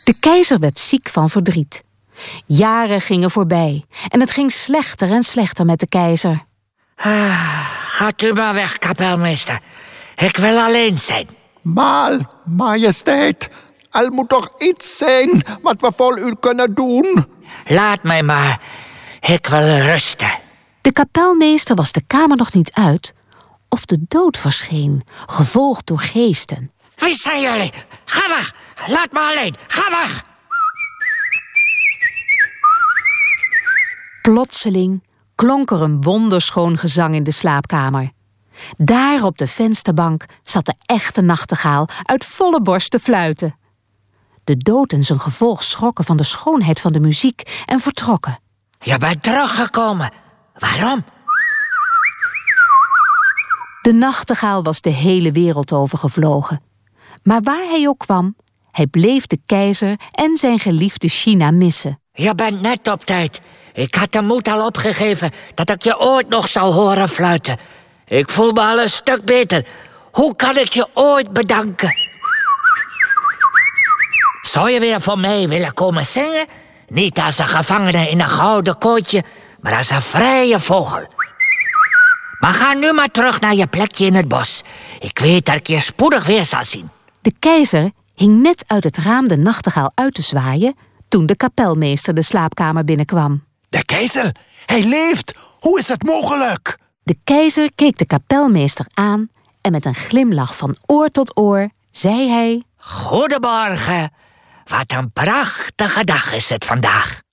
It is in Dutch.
De keizer werd ziek van verdriet. Jaren gingen voorbij en het ging slechter en slechter met de keizer. Gaat u maar weg, kapelmeester. Ik wil alleen zijn. Maar, majesteit, er moet toch iets zijn wat we voor u kunnen doen? Laat mij maar. Ik wil rusten. De kapelmeester was de kamer nog niet uit of de dood verscheen, gevolgd door geesten. Wie zijn jullie? Ga weg! Laat me alleen! Ga weg! Plotseling klonk er een wonderschoon gezang in de slaapkamer. Daar op de vensterbank zat de echte nachtegaal uit volle borst te fluiten. De dood en zijn gevolg schrokken van de schoonheid van de muziek en vertrokken. Je bent teruggekomen. Waarom? De nachtegaal was de hele wereld overgevlogen. Maar waar hij ook kwam, hij bleef de keizer en zijn geliefde China missen. Je bent net op tijd. Ik had de moed al opgegeven dat ik je ooit nog zou horen fluiten. Ik voel me al een stuk beter. Hoe kan ik je ooit bedanken? Zou je weer voor mij willen komen zingen? Niet als een gevangene in een gouden kootje, maar als een vrije vogel. Maar ga nu maar terug naar je plekje in het bos. Ik weet dat ik je spoedig weer zal zien. De keizer hing net uit het raam de nachtegaal uit te zwaaien toen de kapelmeester de slaapkamer binnenkwam. De keizer, hij leeft. Hoe is het mogelijk? De keizer keek de kapelmeester aan en met een glimlach van oor tot oor zei hij: Goedemorgen. Wat een prachtige dag is het vandaag.